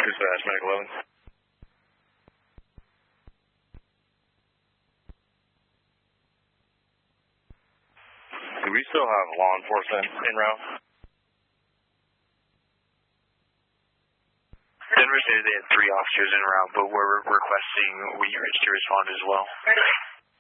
Dispatch, Medical 11. Do we still have law enforcement en route? Denver stated they had 3 officers en route, but we're requesting we to respond as well.